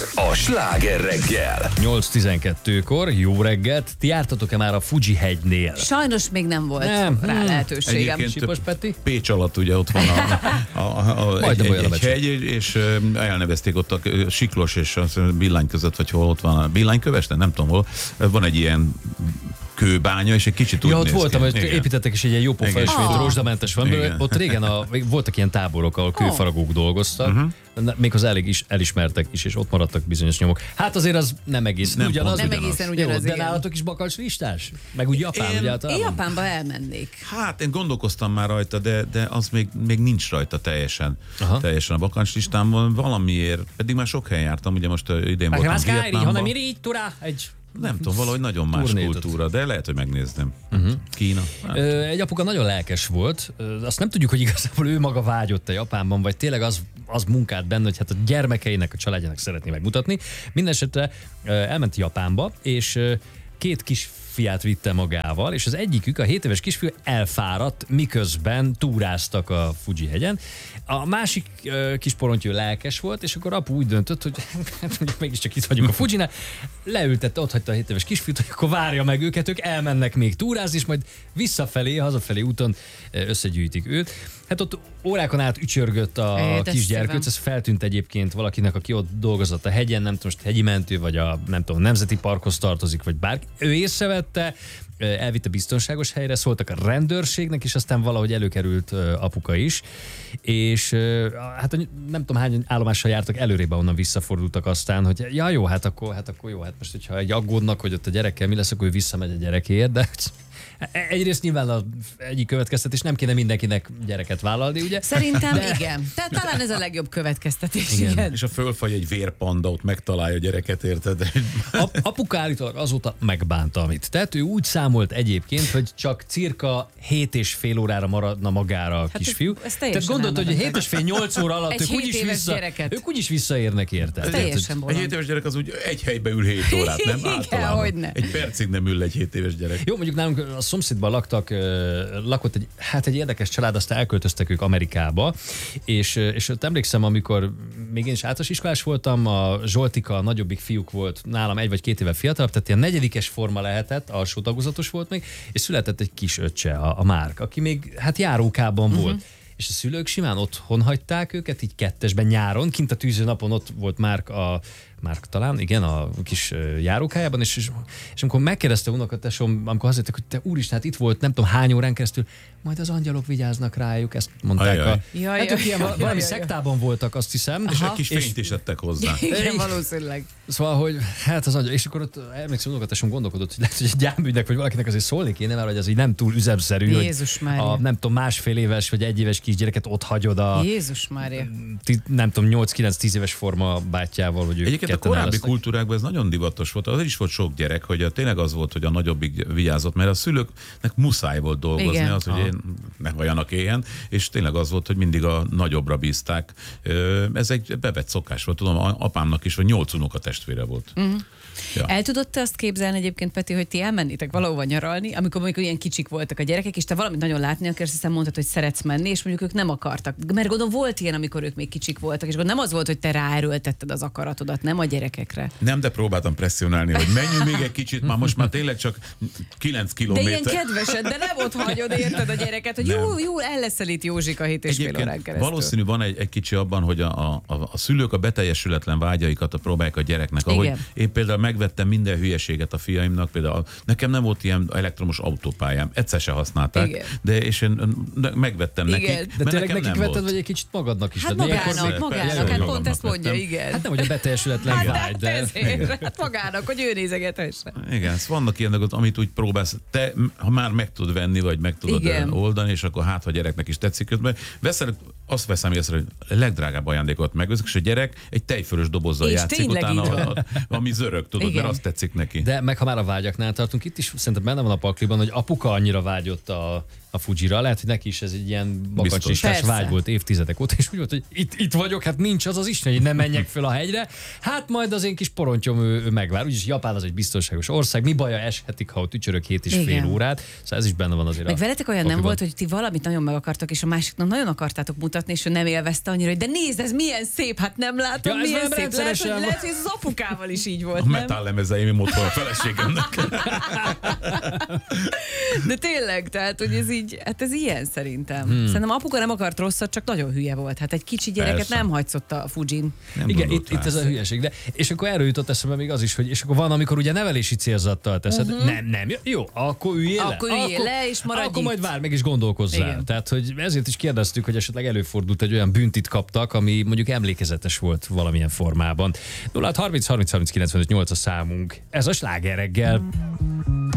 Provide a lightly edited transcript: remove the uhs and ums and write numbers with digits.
a Sláger reggel. 8:12-kor, jó reggelt. Ti jártatok-e már a Fuji-hegynél? Sajnos még nem volt rá lehetőségem. Sipos Peti? Pécs alatt ugye ott van egy hegy, és elnevezték ott a Siklos és a Billány között, vagy hol ott van a Villanyköves, nem tudom hol, van egy ilyen kőbánya, és egy kicsit úgy ott néz voltam, ki. hogy építettek is egy ilyen jópofa esményt, rozsdamentes van belőle. Ott régen voltak ilyen táborok, ahol kőfaragók dolgoztak, méghozzá elég is elismertek is, és ott maradtak bizonyos nyomok. Hát azért az nem egészen ugyanaz. Nem egészen ugyanaz, de nálatok is bakancs listás? Meg úgy Japán, ugye általában? Én Japánba elmennék. Hát én gondolkoztam már rajta, de az még nincs rajta teljesen a bakancs listámon. Valamiért, pedig már sok helyen jártam, ugye most idén voltam Vietnámban. Nem tudom, valahogy nagyon más kultúra, de lehet, hogy megnézném. Kína. Egy apuka nagyon lelkes volt. Azt nem tudjuk, hogy igazából ő maga vágyott a Japánban, vagy tényleg az munkált benne, hogy hát a gyermekeinek, a családjának szeretné megmutatni. Mindenesetre elment Japánba, és két kisfiát vitte magával, és az egyikük, a 7 éves kisfiú elfáradt, miközben túráztak a Fuji-hegyen. A másik kis porontyú lelkes volt, és akkor apu úgy döntött, hogy mégiscsak itt vagyunk a Fujinál, leültette, ott hagyta a 7 éves kisfiút, hogy akkor várja meg őket, ők elmennek még túrázni, és majd hazafelé úton összegyűjtik őt. Hát ott órákon át ücsörgött a kisgyerkőc, ez feltűnt egyébként valakinek, aki ott dolgozott a hegyen, nem tudom, most hegyi mentő, vagy a nem tudom, nemzeti parkhoz tartozik, vagy bárki. Ő észrevette, elvitte biztonságos helyre, szóltak a rendőrségnek, és aztán valahogy előkerült apuka is, és hát nem tudom hány állomással jártak, előrébb onnan visszafordultak aztán, hogy ja jó, hát akkor jó, hát most hogyha egy aggódnak, hogy ott a gyerekkel mi lesz, akkor ő visszamegy a gyerekért, de egyrészt nyilván az egyik következtetés, nem kéne mindenkinek gyereket vállalni, ugye? Szerintem igen. Tehát talán ez a legjobb következtetés. Igen. És a fölfagy egy vérpanda, ott megtalálja a gyereket, érted? Apuka állítólag azóta megbánta, amit tett. Ő úgy számolt egyébként, hogy csak cirka 7,5 órára maradna magára a kisfiú. Tehát gondolta, hogy 7,5-8 óra alatt ők úgyis visszaérnek, érted? Egy 7 éves gyerek az úgy egy helybe ül 7 órát, nem? Általában. Egy percig nem ül egy 7 éves gyerek. Jó, mondjuk nálunk a szomszédban lakott egy érdekes család, aztán elköltöztek ők Amerikába, és ott emlékszem, amikor még én is általános iskolás voltam, a Zsoltika, a nagyobbik fiúk volt nálam 1 vagy 2 éve fiatalabb, tehát ilyen negyedikes forma lehetett, alsó tagozatos volt még, és született egy kis öccse, a Márk, aki még hát járókában volt. És a szülők simán otthon hagyták őket, így kettesben nyáron, kint a tűzőnapon ott volt Márk talán, igen, a kis járókájában, és amikor megkérdezte unokatesom, amikor azt mondták, hogy te úristen, hát itt volt nem tudom hány órán keresztül, majd az angyalok vigyáznak rájuk, ezt mondták. Hát ők ilyen valami szektában voltak, azt hiszem. És egy kis fényt is ettek hozzá. Igen, valószínűleg. Szóval, hogy hát az angyal, és akkor ott emlékszem, unokatesom gondolkodott, hogy lehet, hogy egy gyámügynek, vagy valakinek azért szólni kéne, mert hogy az így nem túl üzemszerű, Jézus hogy a nem tudom, másfél éves vagy 1 éves kisgyereket ott hagyod a Jézus Mária. Nem tudom, 8-9-10 éves forma bátyjával, hogy ők a korábbi kultúrákban ez nagyon divatos volt. Az is volt sok gyerek, hogy tényleg az volt, hogy a nagyobbik vigyázott, mert a szülőknek muszáj volt dolgozni, igen. Az, hogy ne halljanak éhen, és tényleg az volt, hogy mindig a nagyobbra bízták. Ez egy bevett szokás volt, tudom, apámnak is, hogy 8 unokatestvére volt. Ja. El tudod te azt képzelni egyébként, Peti, hogy ti elmennétek valahova nyaralni, amikor ilyen kicsik voltak a gyerekek, és te valamit nagyon látni akarsz, hiszen mondtad, hogy szeretsz menni, és mondjuk ők nem akartak. Mert gondolom volt ilyen, amikor ők még kicsik voltak, és nem az volt, hogy te ráerőltetted az akaratodat, nem a gyerekekre. Nem, de próbáltam presszionálni, hogy menjünk még egy kicsit, most már tényleg csak 9 kilométer. De ilyen kedvesed, de nem ott hagyod, érted a gyereket, hogy jó, el leszel itt Józsika 7,5 órán keresztül. Valószínű van egy kicsi abban, hogy a szülők a beteljesületlen vágyaikat próbálják a gyereknek, ahogy én például megvettem minden hülyeséget a fiaimnak, például nekem nem volt ilyen elektromos autópályám, egyszer se használták, és én megvettem nekik, de tényleg nekik vetted, vagy egy kicsit magadnak is? Hát magának, hát pont ezt mondja, igen. Hát nem, hogy a beteljesületlen vágy, de... Hát magának, hogy ő nézegethesse. Igen, vannak ilyenek, amit úgy próbálsz, te, ha már meg tudod venni, vagy meg tudod oldani, és akkor hát, ha gyereknek is tetszik közben, azt veszem észre, hogy a legdrágább ajándékot megveszik, és a gyerek egy tejfölös dobozzal játszik, utána ami zörög, tudod, mert azt tetszik neki. De meg ha már a vágyaknál tartunk, itt is szerintem benne van a pakliban, hogy apuka annyira vágyott a Fujira, lehet, hogy neki is ez egy ilyen bakancs makacsistás vágy volt évtizedek óta, és úgy volt, hogy itt vagyok, hát nincs az Isten, hogy ne menjek föl a hegyre. Hát majd az én kis porontyom ő megvár. Úgyis Japán az egy biztonságos ország. Mi baja eshetik, ha ott ücsörök 7,5 órát. Szóval ez is benne van azért. Meg veletek olyan nem volt, hogy ti valamit nagyon meg akartak, és a másiknak nagyon akartátok mutatni, és ő nem élvezte annyira, hogy de nézd, ez milyen szép, hát nem látom, ja, milyen szép. Lehet, hogy ez az apukával is így volt, a metállemezeim otthon a feleségemnek. De tényleg, tehát, hogy ez így, hát ez ilyen szerintem. Szerintem apuka nem akart rosszat, csak nagyon hülye volt. Hát egy kicsi gyereket persze. Nem hagysz ott a Fujin. Igen, itt ez a hülyeség. De, és akkor erről jutott eszembe még az is, hogy és akkor van, amikor ugye nevelési célzattal teszed. Nem, jó, akkor üljél le. Akkor üljél le, és maradj akkor majd vár meg is gondolkozzál. Igen. Tehát, hogy ezért is kérdeztük, hogy esetleg előfordult, hogy olyan büntit kaptak, ami mondjuk emlékezetes volt valamilyen formában. 06 30 30 30 95 8 a számunk. Ez a Sláger reggel.